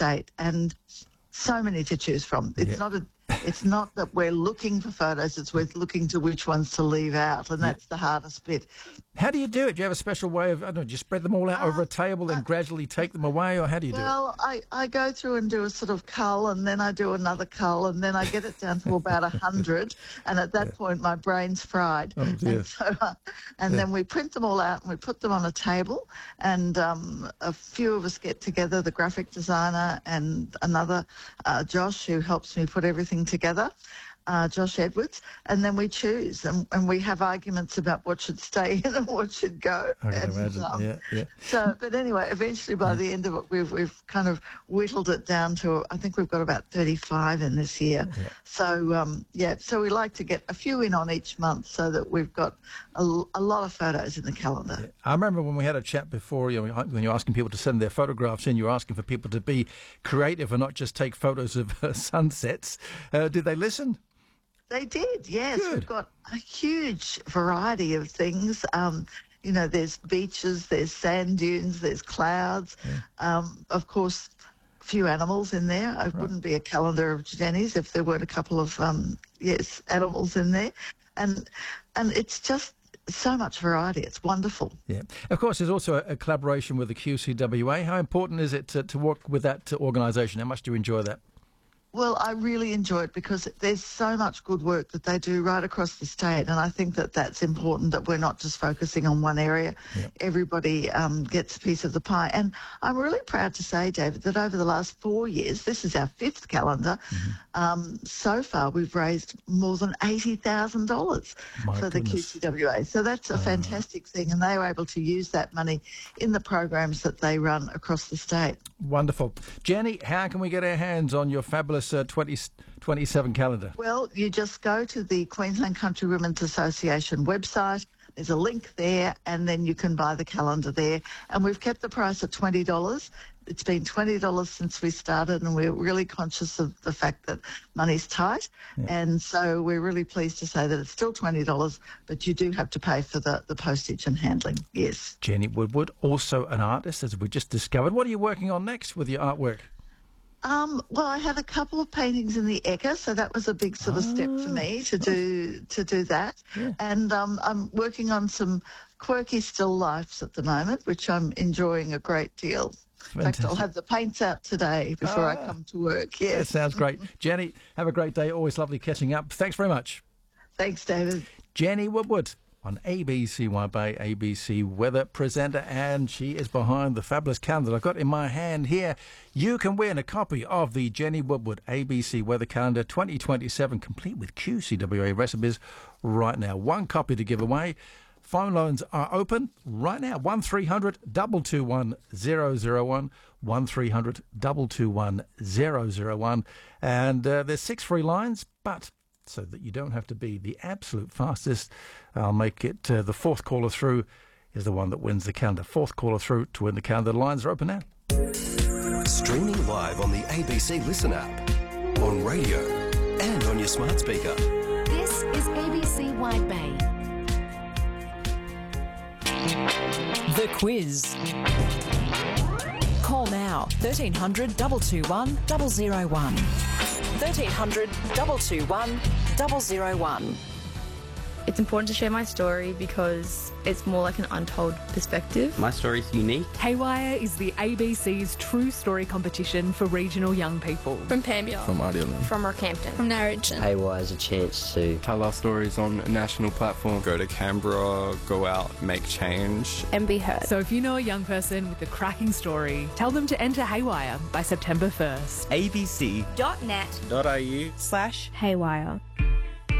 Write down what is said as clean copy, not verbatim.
state, and so many to choose from. It's not that we're looking for photos, it's we're looking to which ones to leave out, and that's the hardest bit. How do you do it? Do you have a special way of, I don't know, do you spread them all out over a table and gradually take them away, or how do you do it? Well, I go through and do a sort of cull, and then I do another cull, and then I get it down to about 100, and at that point my brain's fried. Oh, dear. And, so, then we print them all out and we put them on a table, and a few of us get together, the graphic designer and another, Josh, who helps me put everything together. Josh Edwards, and then we choose, and we have arguments about what should stay in and what should go. I can imagine. Yeah. So, but anyway, eventually by the end of it, we've kind of whittled it down to, I think we've got about 35 in this year. Yeah. So, so we like to get a few in on each month so that we've got a lot of photos in the calendar. Yeah. I remember when we had a chat before, when you're asking people to send their photographs in, you're asking for people to be creative and not just take photos of sunsets. Did they listen? They did, yes. Good. We've got a huge variety of things. There's beaches, there's sand dunes, there's clouds. Yeah. Of course, a few animals in there. It wouldn't be a calendar of Jenny's if there weren't a couple of, animals in there. And it's just so much variety. It's wonderful. Yeah. Of course, there's also a collaboration with the QCWA. How important is it to work with that organisation? How much do you enjoy that? Well, I really enjoy it because there's so much good work that they do right across the state, and I think that that's important, that we're not just focusing on one area. Yep. Everybody gets a piece of the pie. And I'm really proud to say, David, that over the last 4 years, this is our 5th calendar, so far we've raised more than $80,000 for the QCWA. So that's a fantastic thing, and they were able to use that money in the programs that they run across the state. Wonderful. Jenny, how can we get our hands on your fabulous 2027 calendar? Well, you just go to the Queensland Country Women's Association website. There's a link there, and then you can buy the calendar there. And we've kept the price at $20. It's been $20 since we started, and we're really conscious of the fact that money's tight. Yeah. And so we're really pleased to say that it's still $20, but you do have to pay for the postage and handling, yes. Jenny Woodward, also an artist, as we just discovered. What are you working on next with your artwork? Well, I had a couple of paintings in the Ekka, so that was a big sort of step for me to do that. Yeah. And I'm working on some quirky still lifes at the moment, which I'm enjoying a great deal. Fantastic. In fact, I'll have the paints out today before I come to work. Yes. That sounds great. Jenny, have a great day. Always lovely catching up. Thanks very much. Thanks, David. Jenny Woodward on ABC Wide Bay, ABC weather presenter, and she is behind the fabulous calendar I've got in my hand here. You can win a copy of the Jenny Woodward ABC Weather Calendar 2027, complete with QCWA recipes right now. One copy to give away. Phone lines are open right now. 1300 221 001, 1300 221 001. And there's 6 free lines, but so that you don't have to be the absolute fastest, I'll make it the 4th caller through is the one that wins the calendar. 4th caller through to win the calendar. The lines are open now. Streaming live on the ABC Listen app, on radio and on your smart speaker. This is ABC Wide Bay. The quiz. Call now 1300 221 001. 1300 221 001. It's important to share my story because it's more like an untold perspective. My story's unique. Haywire is the ABC's true story competition for regional young people. From Pambia. From Idealand. From Rockhampton. From Narrogin. Haywire is a chance to tell our stories on a national platform. Go to Canberra, go out, make change. And be heard. So if you know a young person with a cracking story, tell them to enter Haywire by September 1st. abc.net.au/Haywire.